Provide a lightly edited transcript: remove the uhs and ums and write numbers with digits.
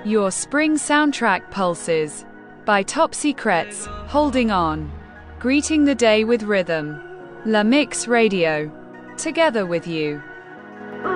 Your spring soundtrack pulses. By Top Secrets, holding on. Greeting the day with rhythm. La Mix Radio. Together with you.